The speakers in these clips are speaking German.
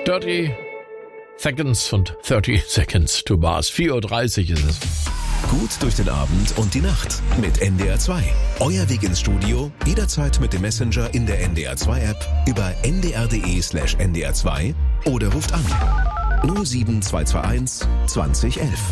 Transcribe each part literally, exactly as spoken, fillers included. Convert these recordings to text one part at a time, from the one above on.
dreißig Seconds und dreißig Seconds to Mars. vier Uhr dreißig ist es. Gut durch den Abend und die Nacht mit N D R zwei. Euer Weg ins Studio, jederzeit mit dem Messenger in der N D R zwei App über n d r punkt d e slash n d r zwei oder ruft an null sieben zwei zwei eins zwanzig elf.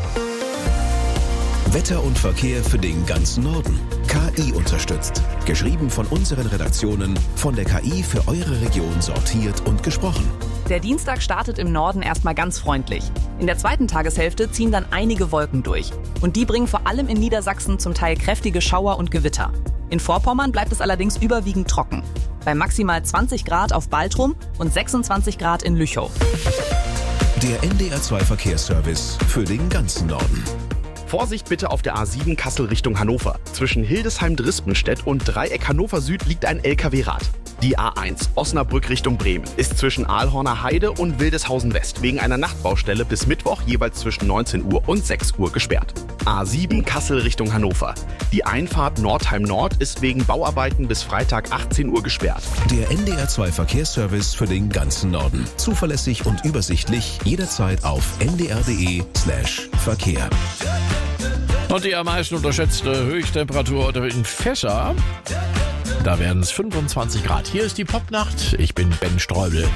Wetter und Verkehr für den ganzen Norden. K I unterstützt. Geschrieben von unseren Redaktionen, von der K I für eure Region sortiert und gesprochen. Der Dienstag startet im Norden erstmal ganz freundlich. In der zweiten Tageshälfte ziehen dann einige Wolken durch. Und die bringen vor allem in Niedersachsen zum Teil kräftige Schauer und Gewitter. In Vorpommern bleibt es allerdings überwiegend trocken. Bei maximal zwanzig Grad auf Baltrum und sechsundzwanzig Grad in Lüchow. Der N D R zwei Verkehrsservice für den ganzen Norden. Vorsicht bitte auf der A sieben Kassel Richtung Hannover. Zwischen Hildesheim-Drispenstedt und Dreieck Hannover Süd liegt ein L K W-Rad. Die A eins Osnabrück Richtung Bremen ist zwischen Aalhorner Heide und Wildeshausen West wegen einer Nachtbaustelle bis Mittwoch jeweils zwischen neunzehn Uhr und sechs Uhr gesperrt. A sieben Kassel Richtung Hannover. Die Einfahrt Nordheim Nord ist wegen Bauarbeiten bis Freitag achtzehn Uhr gesperrt. Der N D R zwei Verkehrsservice für den ganzen Norden. Zuverlässig und übersichtlich jederzeit auf n d r punkt d e slash Verkehr. Und die am meisten unterschätzte Höchsttemperatur heute in Fässer. Da werden es fünfundzwanzig Grad. Hier ist die Popnacht. Ich bin Ben Streubel.